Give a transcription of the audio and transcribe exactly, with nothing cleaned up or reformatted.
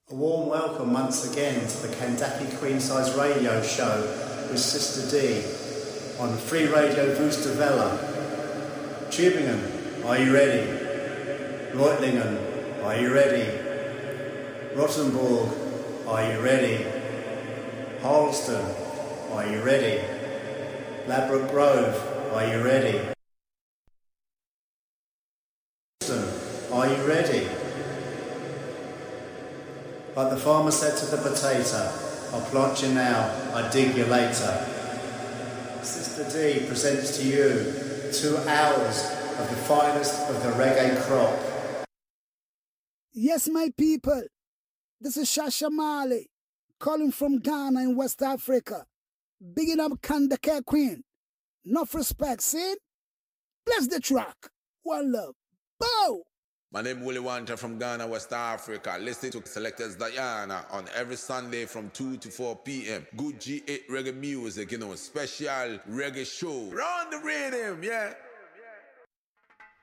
A warm welcome once again to the Kandaki Queensize Radio Show with Sister D on Free Radio Wusterwelle. Tübingen, are you ready? Reutlingen, are you ready? Rottenburg, are you ready? Harleston, are you ready? Ladbroke Grove, are you ready? Are you ready? Like the farmer said to the potato, I'll plant you now, I dig you later. Sister D presents to you two hours of the finest of the reggae crop. Yes, my people, this is Shasha Mali, calling from Ghana in West Africa. Bigging up Kandaki Queen. Enough respect, see? Bless the track. One love. Bow! My name is Willie Wanta from Ghana, West Africa. Listen to Selectors Diana on every Sunday from two to four p m Good G eight reggae music, you know, special reggae show. Run the rhythm, yeah.